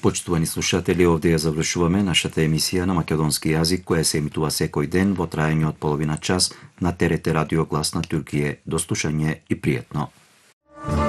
Почитувани слушатели, овде ја завршуваме нашата емисија на македонски јазик, која се емитува секој ден во траење од половина час на ТРТ Радио Глас на Туркије. До слушање и пријатно.